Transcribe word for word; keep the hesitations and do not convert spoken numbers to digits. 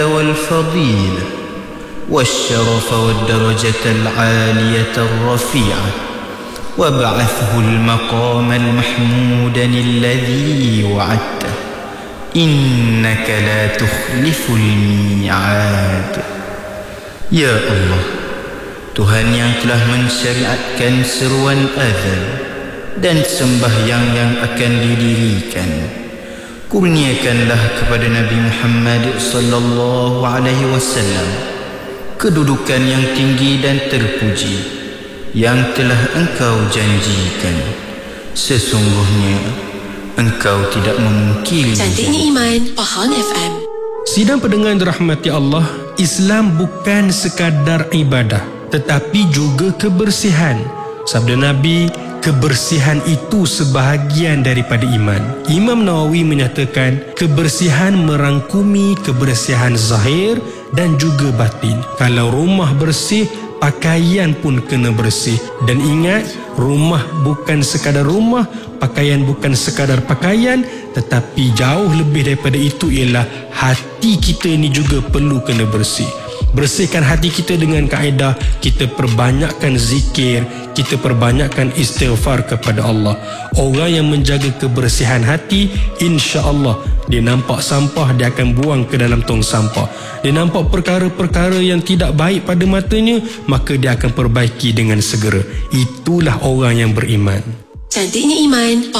والفضيلة والشرف والدرجة العالية الرفيعة وابعثه المقام المحمود الذي وعدته إنك لا تخلف الميعاد. Ya Allah, Tuhan yang telah mensyariatkan seruan azan dan sembahyang yang akan didirikan, kurniakanlah kepada Nabi Muhammad sallallahu alaihi wasallam kedudukan yang tinggi dan terpuji yang telah Engkau janjikan. Sesungguhnya Engkau tidak memungkiri. Cantiknya Iman, Pahan F M. Sidang pendengar dirahmati Allah, Islam bukan sekadar ibadah tetapi juga kebersihan. Sabda Nabi, kebersihan itu sebahagian daripada iman. Imam Nawawi menyatakan kebersihan merangkumi kebersihan zahir dan juga batin. Kalau rumah bersih, pakaian pun kena bersih. Dan ingat, rumah bukan sekadar rumah, pakaian bukan sekadar pakaian, tetapi jauh lebih daripada itu ialah hati kita ni juga perlu kena bersih. Bersihkan hati kita dengan kaedah kita perbanyakkan zikir, kita perbanyakkan istighfar kepada Allah. Orang yang menjaga kebersihan hati, insya-Allah dia nampak sampah, dia akan buang ke dalam tong sampah. Dia nampak perkara-perkara yang tidak baik pada matanya, maka dia akan perbaiki dengan segera. Itulah orang yang beriman. Cantiknya Iman,